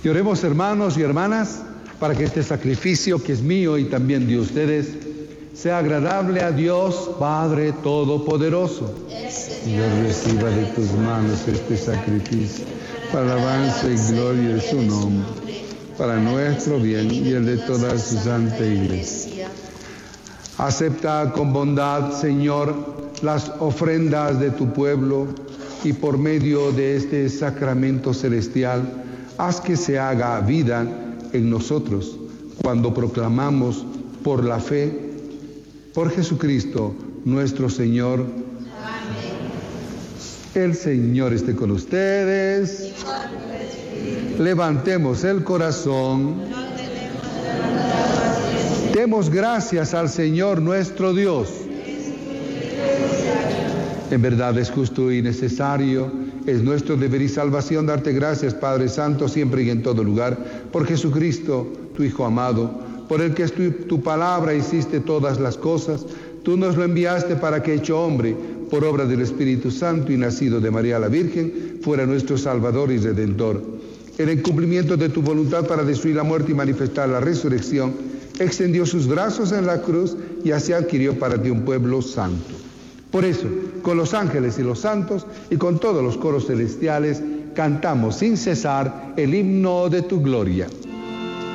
Y oremos, hermanos y hermanas, para que este sacrificio que es mío y también de ustedes sea agradable a Dios Padre Todopoderoso. Dios reciba de tus manos este sacrificio para alabanza y gloria de su nombre, para nuestro bien y el de toda su santa iglesia. Acepta con bondad, Señor, las ofrendas de tu pueblo y por medio de este sacramento celestial, haz que se haga vida en nosotros cuando proclamamos por la fe, por Jesucristo nuestro Señor. Amén. El Señor esté con ustedes. Levantemos el corazón. Demos gracias al Señor nuestro Dios. En verdad es justo y necesario, es nuestro deber y salvación darte gracias, Padre Santo, siempre y en todo lugar, por Jesucristo, tu Hijo amado, por el que tu palabra hiciste todas las cosas. Tú nos lo enviaste para que, hecho hombre, por obra del Espíritu Santo y nacido de María la Virgen, fuera nuestro Salvador y Redentor. En el cumplimiento de tu voluntad para destruir la muerte y manifestar la resurrección, extendió sus brazos en la cruz y así adquirió para ti un pueblo santo. Por eso, con los ángeles y los santos y con todos los coros celestiales, cantamos sin cesar el himno de tu gloria.